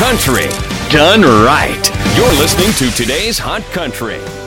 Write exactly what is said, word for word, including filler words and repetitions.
Country done right. You're listening to today's Hot Country.